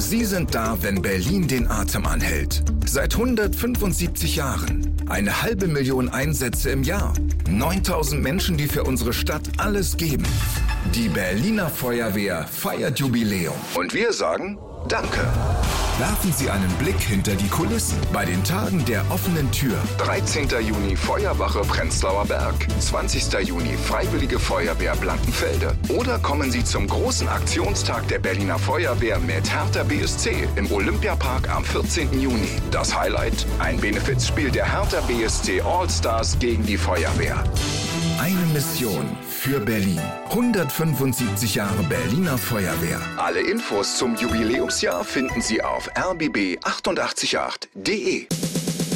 Sie sind da, wenn Berlin den Atem anhält. Seit 175 Jahren. 500.000 Einsätze im Jahr. 9.000 Menschen, die für unsere Stadt alles geben. Die Berliner Feuerwehr feiert Jubiläum. Und wir sagen Danke. Werfen Sie einen Blick hinter die Kulissen bei den Tagen der offenen Tür. 13. Juni Feuerwache Prenzlauer Berg, 20. Juni Freiwillige Feuerwehr Blankenfelde. Oder kommen Sie zum großen Aktionstag der Berliner Feuerwehr mit Hertha BSC im Olympiapark am 14. Juni. Das Highlight? Ein Benefizspiel der Hertha BSC All-Stars gegen die Feuerwehr. Eine Mission für Berlin. 175 Jahre Berliner Feuerwehr. Alle Infos zum Jubiläumsjahr finden Sie auf rbb888.de.